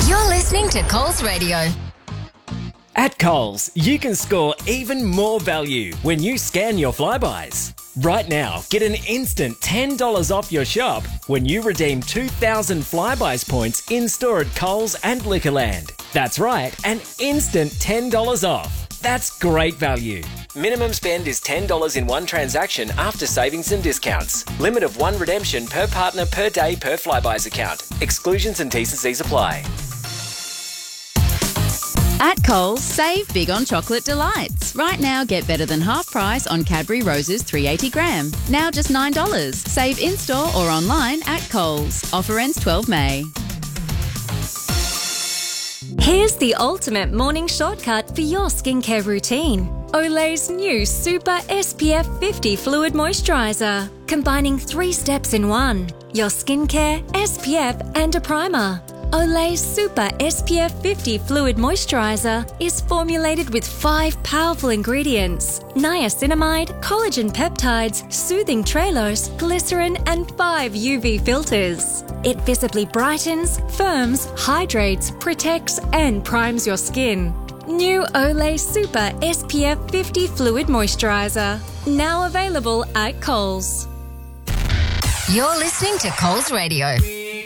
You're listening to Coles Radio. At Coles, you can score even more value when you scan your Flybuys. Right now, get an instant $10 off your shop when you redeem 2,000 Flybuys points in-store at Coles and Liquorland. That's right, an instant $10 off. That's great value. Minimum spend is $10 in one transaction after savings and discounts. Limit of one redemption per partner per day per Flybuys account. Exclusions and T's and C's apply. At Coles, save big on chocolate delights. Right now, get better than half price on Cadbury Roses 380 gram. Now just $9. Save in-store or online at Coles. Offer ends 12 May. Here's the ultimate morning shortcut for your skincare routine. Olay's new Super SPF 50 Fluid Moisturiser, combining 3 steps in one. Your skincare, SPF and a primer. Olay's Super SPF 50 Fluid Moisturiser is formulated with 5 powerful ingredients: niacinamide, collagen peptides, soothing trailose, glycerin and 5 UV filters. It visibly brightens, firms, hydrates, protects and primes your skin. New Olay Super SPF 50 Fluid Moisturiser. Now available at Coles. You're listening to Coles Radio.